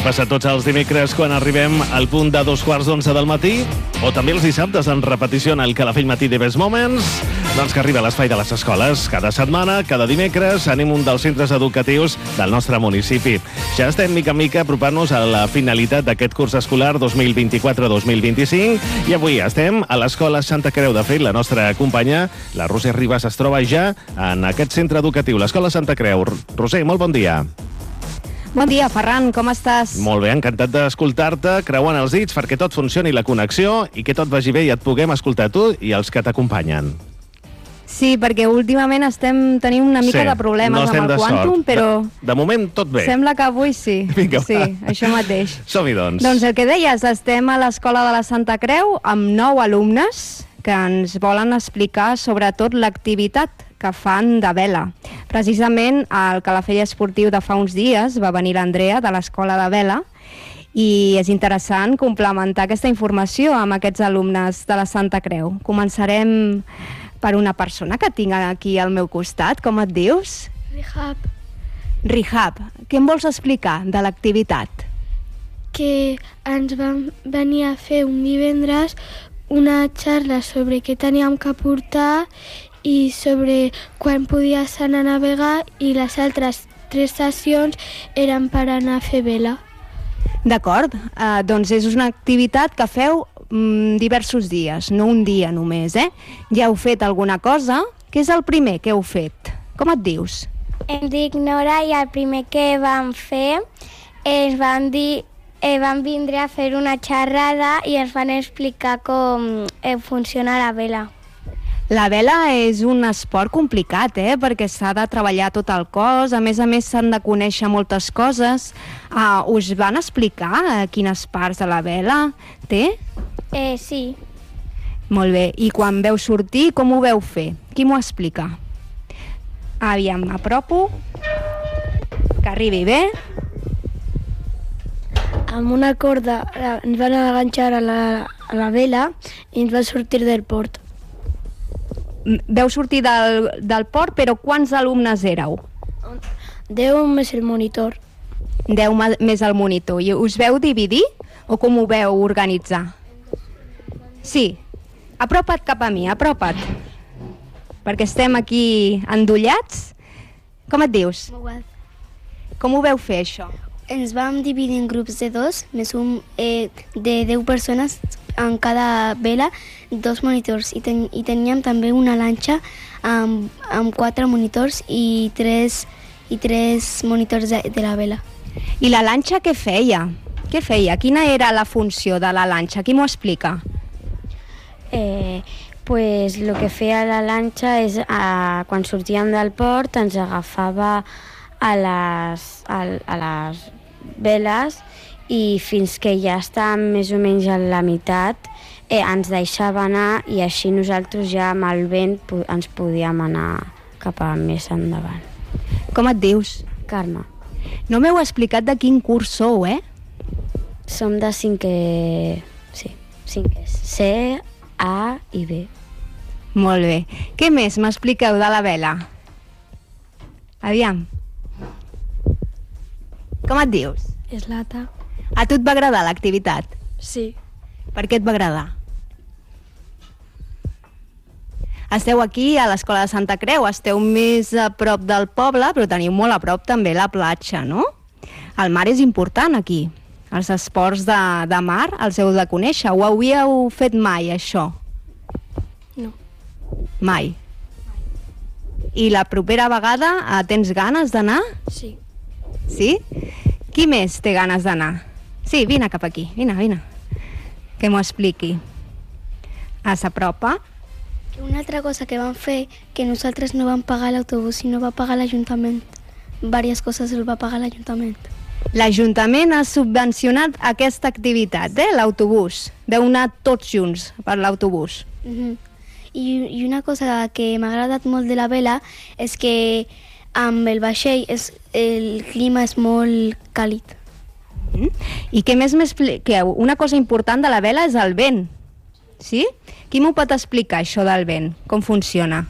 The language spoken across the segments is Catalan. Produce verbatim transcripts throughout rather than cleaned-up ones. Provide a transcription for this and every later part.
passa tots els dimecres quan arribem al punt de dos quarts d'onze del matí, o també els dissabtes en repetició en el Calafell Matí de Best Moments, doncs que arriba a l'espai de les escoles. Cada setmana, cada dimecres, anem un dels centres educatius del nostre municipi. Ja estem mica en mica apropant-nos a la finalitat d'aquest curs escolar dos mil vint-i-quatre dos mil vint-i-cinc i avui estem a l'Escola Santa Creu. De fet, la nostra companya, la Roser Ribas, es troba ja en aquest centre educatiu, l'Escola Santa Creu. Roser, molt bon dia. Bon dia, Ferran, com estàs? Molt bé, encantat d'escoltar-te, creuant els dits perquè tot funcioni la connexió i que tot vagi bé i et puguem escoltar tu i els que t'acompanyen. Sí, perquè últimament estem tenint una mica Sí, de problemes no estem amb el de Quantum, sort. però De, de moment, tot bé. sembla que avui sí. Vinga, sí, va. això mateix. Som-hi, doncs. Doncs el que deies, estem a l'Escola de la Santa Creu amb nou alumnes que ens volen explicar sobretot l'activitat que fan de vela. Precisament al Calafell Esportiu de fa uns dies va venir l'Andrea de l'Escola de Vela i és interessant complementar aquesta informació amb aquests alumnes de la Santa Creu. Començarem per una persona que tinc aquí al meu costat. Com et dius? Rehab, Rihab. Què em vols explicar de l'activitat? que ens van venir a fer un divendres una xarra sobre què teníem que portar i sobre quan podies anar a navegar, i les altres tres sessions eren per anar a fer vela. D'acord, uh, doncs és una activitat que feu mm, diversos dies, no un dia només, eh? Ja heu fet alguna cosa? Què és el primer que heu fet? Com et dius? Em dic Nora i el primer que vam fer ens van dir eh, van vindre a fer una xerrada i ens van explicar com eh, funciona la vela. La vela és un esport complicat, eh? Perquè s'ha de treballar tot el cos, a més a més s'han de conèixer moltes coses. Uh, us van explicar uh, quines parts de la vela té? Eh, sí, Molt bé, i quan veu sortir, com ho veu fer? Qui m'ho explica? Aviam, m'apropo, que arribi bé. Amb una corda eh, ens van enganxar a la, a la vela i ens va sortir del port. M- Veu sortir del, del port, però quants alumnes éreu? Deu més el monitor. Deu ma- més al monitor. I us veu dividir o com ho veu organitzar? Sí. Apropa't cap a mi, apropa't. Perquè estem aquí endollats. Com et dius? Com ho veu fer, això? Ens vam dividir en grups de dos, més un eh, de deu persones en cada vela, dos monitors, i, ten, i teníem també una lanxa amb, amb quatre monitors i tres, i tres monitors de, de la vela. I la lanxa què feia? Què feia? Quina era la funció de la lanxa? Qui m'ho explica? Eh, pues lo que feia la lanxa és, eh, quan sortíem del port, ens agafava a les, a, a les veles i fins que ja estàvem més o menys a la meitat eh, ens deixava anar, i així nosaltres ja amb el vent po- ens podíem anar cap a més endavant. Com et dius? Carme, No m'heu explicat de quin curs sou, eh? som de cinquè... Sí, cinquè. C, A i B. Molt bé. Què més m'expliqueu de la vela? Aviam. Com et dius? Eslata. A tu et va agradar l'activitat? Sí. Per què et va agradar? Esteu aquí a l'Escola de Santa Creu, esteu més a prop del poble, però teniu molt a prop també la platja, no? El mar és important aquí. Els esports de, de mar els heu de conèixer. Ho havíeu fet mai, això? No. Mai. I la propera vegada eh, tens ganes d'anar? Sí. Sí? Qui més té ganes d'anar? Sí, vine cap aquí, vine, vine. Que m'ho expliqui. Ah, s'apropa. Una altra cosa que vam fer, que nosaltres no vam pagar l'autobús, sinó va pagar l'Ajuntament. Vàries coses el va pagar l'Ajuntament. L'Ajuntament ha subvencionat aquesta activitat, eh? L'autobús. Deu anar tots junts per l'autobús. Mhm. I, I una cosa que m'ha agradat molt de la vela és que amb el vaixell és, el clima és molt càlid. Mm. I què més m'expliqueu? Una cosa important de la vela és el vent. Sí? Qui m'ho pot explicar, això del vent? Com funciona?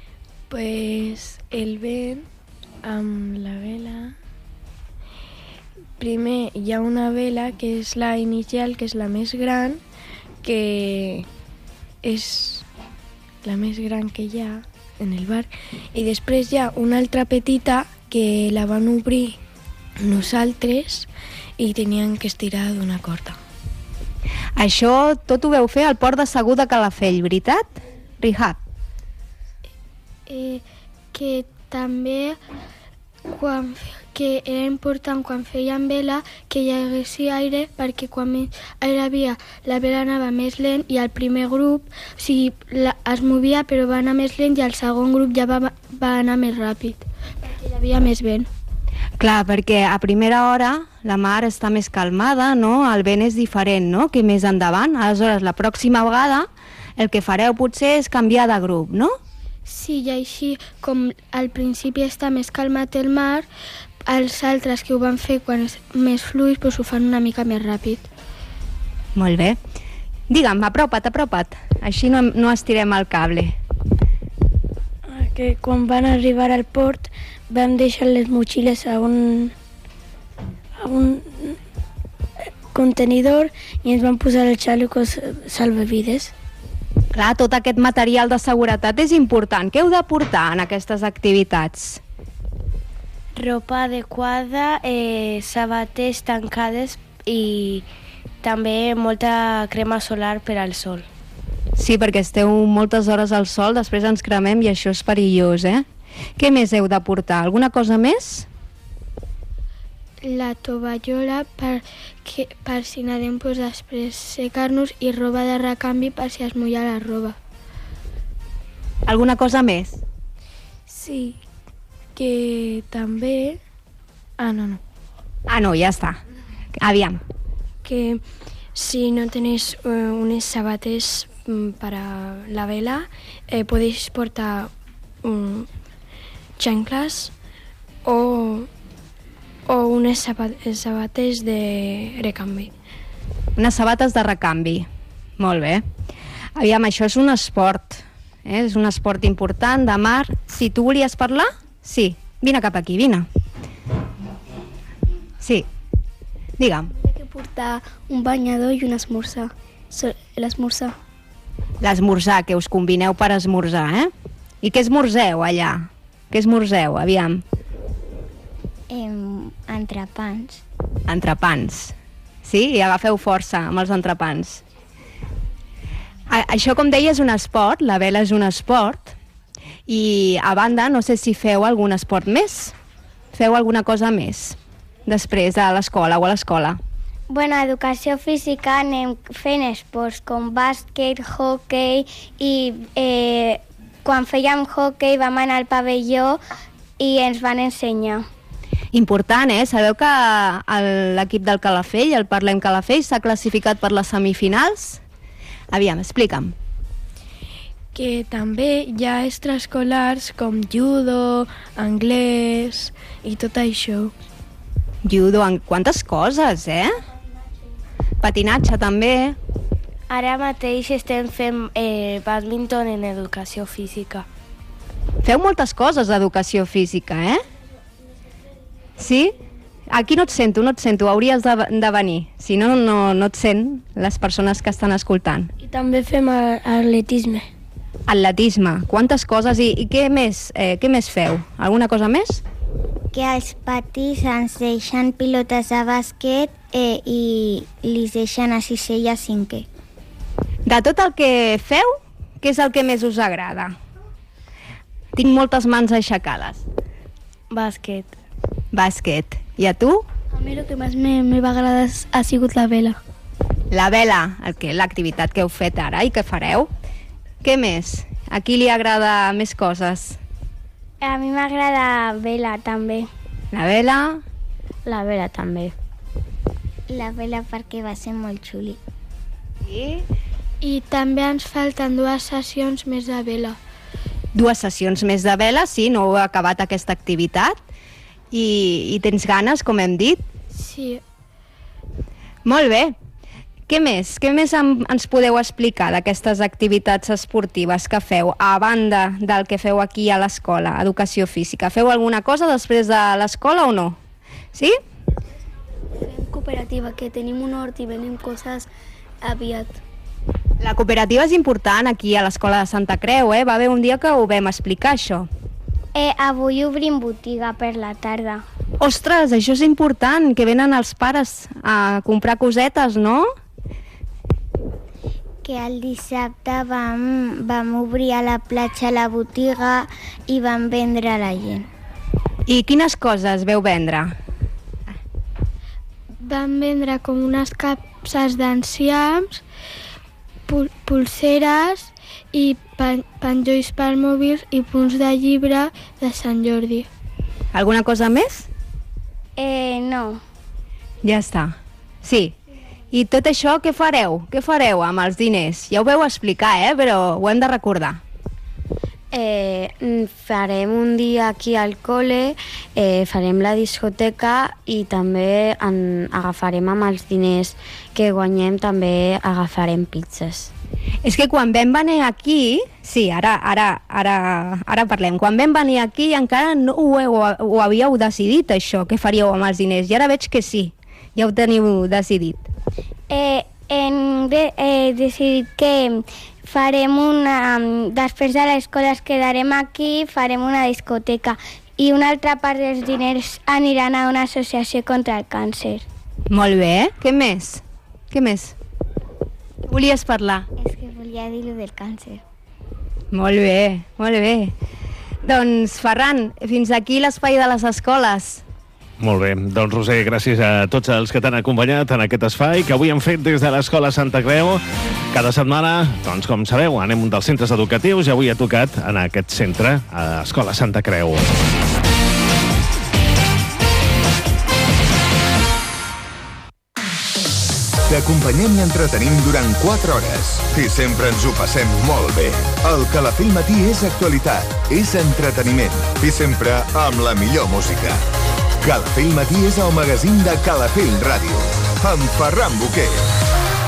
Pues el vent amb la vela primer hi ha una vela, que és la inicial, que és la més gran, que és la més gran que hi ha en el bar, i després hi ha una altra petita que la van obrir nosaltres i tenien que estirar d'una corda. Això tot ho veu fer al port de Segur de Calafell, veritat? Rihab. Eh, que també quan, que era important quan feien vela que hi hagués aire, perquè quan més aire havia la vela anava més lent i el primer grup, o sigui, la, es movia però va anar més lent i el segon grup ja va, va anar més ràpid, perquè hi havia més vent. Clar, perquè a primera hora la mar està més calmada, no? El vent és diferent, no?, que més endavant. Aleshores, la pròxima vegada el que fareu potser és canviar de grup, no? Sí, i així, com al principi està més calmat el mar, els altres que ho van fer quan és més fluix, doncs ho fan una mica més ràpid. Molt bé. Digue'm, apropa't, apropa't. Així no, no estirem el cable. Que quan van arribar al port vam deixar les motxilles a un, a un contenidor i ens van posar els xalecos salvavides. Clar, tot aquest material de seguretat és important. Què heu de portar en aquestes activitats? Ropa adequada, eh, sabates tancades i també molta crema solar per al sol. Sí, perquè esteu moltes hores al sol, després ens cremem i això és perillós, eh? Què més heu de portar? Alguna cosa més? La tovallola per, que, per si nedem pues, després secar-nos i roba de recanvi per si es mulla la roba. Alguna cosa més? Sí, que també... Ah, no, no. Ah, no, ja està. Aviam. Que si no tenéis uh, unes sabates um, para la vela, eh, podéis portar um, chanclas o, o unes sabates de recanvi. Unes sabates de recanvi. Molt bé. Aviam, això és un esport. Eh? És un esport important de mar. Si tu volies parlar, sí. Vine cap aquí, vine. Sí. Digue'm. Hi ha que portar un banyador i un esmorzar. L'esmorzar. L'esmorzar, que us combineu per esmorzar, eh? I què esmorzeu allà? Què esmorzeu, aviam? Em, entrepans. Entrepans. Sí? I agafeu força amb els entrepans. A això, com deia, és un esport, la vela és un esport, i a banda, no sé si feu algun esport més. Feu alguna cosa més després a l'escola o a l'escola? Bueno, a educació física anem fent esports com bàsquet, hoquei i eh, quan fèiem hoquei vam anar al pavelló i ens van ensenyar. Important, eh? Sabeu que l'equip del Calafell, el Parlem Calafell, s'ha classificat per les semifinals? Aviam, explica'm. Que també hi ha extraescolars com judo, anglès i tot això. Judo, en quantes coses, eh? Patinatge, també. Ara mateix estem fent eh, bàdminton en educació física. Feu moltes coses d'educació física, eh? Sí? Aquí no et sento, no et sento. Hauries de, de venir. Si no, no, no et sent les persones que estan escoltant. I també fem atletisme. Atletisme. Quantes coses. I, i què més? Eh, què més feu? Alguna cosa més? Que als patis ens deixen pilotes de bàsquet eh, i li deixen a sisè i a cinquè. De tot el que feu, què és el que més us agrada? Tinc moltes mans aixecades. Bàsquet. Bàsquet. I a tu? A mi el que més me, me va agradar ha sigut la vela. La vela, el que l'activitat que heu fet ara i que fareu. Què més? A qui li agrada més coses? A mi m'agrada vela també. La vela? La vela també. La vela perquè va ser molt xuli. Sí. I també ens falten dues sessions més de vela. Dues sessions més de vela, sí, no heu acabat aquesta activitat. I, i tens ganes, com hem dit? Sí. Molt bé. Què més? Què més em, ens podeu explicar d'aquestes activitats esportives que feu, a banda del que feu aquí a l'escola, educació física? Feu alguna cosa després de l'escola o no? Sí? cooperativa, que tenim un hort i venim coses aviat. La cooperativa és important aquí a l'Escola de Santa Creu, eh? Va haver un dia que ho vam explicar, això. Eh, avui obrim botiga per la tarda. Ostres, això és important, que venen els pares a comprar cosetes, no? Que el dissabte vam, vam obrir a la platja la botiga i vam vendre a la gent. I quines coses veu vendre? Vam vendre com unes capses d'enciams, pul pulseres i pen penjolls per mòbils i punts de llibre de Sant Jordi. Alguna cosa més? Eh, no. Ja està. Sí. I tot això què fareu? Què fareu amb els diners? Ja ho veu explicar, eh? Però ho hem de recordar. Eh, farem un dia aquí al col·le, eh, farem la discoteca i també en agafarem amb els diners que guanyem, també agafarem pizzas. És que quan vam venir aquí, sí, ara, ara, ara, ara parlem, quan vam venir aquí encara no ho, heu, ho havíeu decidit, això, què faríeu amb els diners, i ara veig que sí, ja ho teniu decidit. Eh, hem de, eh, decidit que farem una... Després de l'escola es quedarem aquí, farem una discoteca i una altra part dels diners aniran a una associació contra el càncer. Molt bé. Què més? Què més? Volies parlar? És que volia dir lo del càncer. Molt bé, molt bé. Doncs, Ferran, fins aquí l'espai de les escoles. Molt bé. Doncs, Roser, gràcies a tots els que t'han acompanyat en aquest espai que avui hem fet des de l'Escola Santa Creu. Cada setmana, doncs, com sabeu, anem un dels centres educatius i avui ha tocat en aquest centre, a l'Escola Santa Creu. T'acompanyem i entretenim durant quatre hores i sempre ens ho passem molt bé. El Calafell Matí és actualitat, és entreteniment i sempre amb la millor música. Calafell Matí és el magazín de Calafell Ràdio, amb Ferran Boquer.